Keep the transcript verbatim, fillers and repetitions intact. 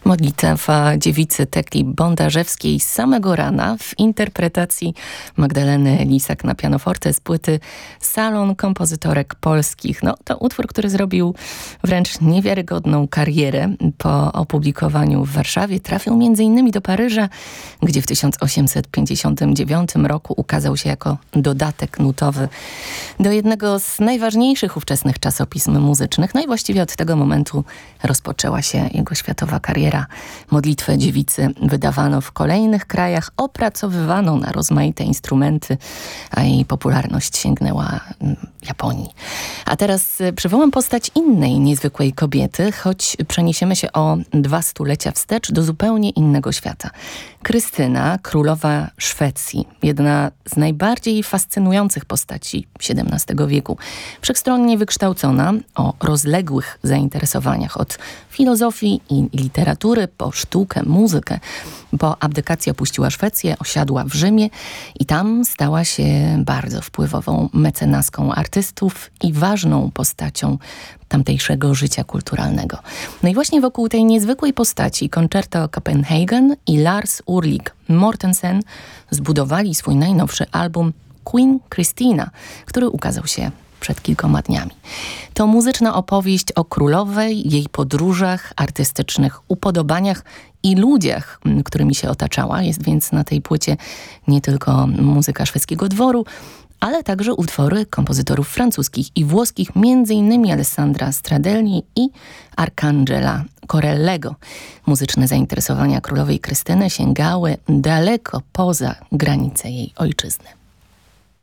Modlitwa dziewicy Tekli Bondarzewskiej z samego rana w interpretacji Magdaleny Lisak na pianoforte z płyty Salon Kompozytorek Polskich. No, to utwór, który zrobił wręcz niewiarygodną karierę. Po opublikowaniu w Warszawie trafił między innymi do Paryża, gdzie w tysiąc osiemset pięćdziesiątym dziewiątym roku ukazał się jako dodatek nutowy do jednego z najważniejszych ówczesnych czasopism muzycznych. No i właściwie od tego momentu rozpoczęła się jego światowa kariera. Modlitwę dziewicy wydawano w kolejnych krajach, opracowywano na rozmaite instrumenty, a jej popularność sięgnęła Japonii. A teraz przywołam postać innej niezwykłej kobiety, choć przeniesiemy się o dwa stulecia wstecz do zupełnie innego świata. Krystyna, królowa Szwecji, jedna z najbardziej fascynujących postaci siedemnastego wieku. Wszechstronnie wykształcona, o rozległych zainteresowaniach, od filozofii i literatury po sztukę, muzykę. Po abdykacji opuściła Szwecję, osiadła w Rzymie i tam stała się bardzo wpływową mecenaską artystów i ważną postacią tamtejszego życia kulturalnego. No i właśnie wokół tej niezwykłej postaci Concerto Copenhagen i Lars Ulrik Mortensen zbudowali swój najnowszy album Queen Christina, który ukazał się przed kilkoma dniami. To muzyczna opowieść o królowej, jej podróżach, artystycznych upodobaniach i ludziach, którymi się otaczała. Jest więc na tej płycie nie tylko muzyka szwedzkiego dworu, ale także utwory kompozytorów francuskich i włoskich, między innymi Alessandra Stradelli i Arcangela Corellego. Muzyczne zainteresowania królowej Krystyny sięgały daleko poza granice jej ojczyzny.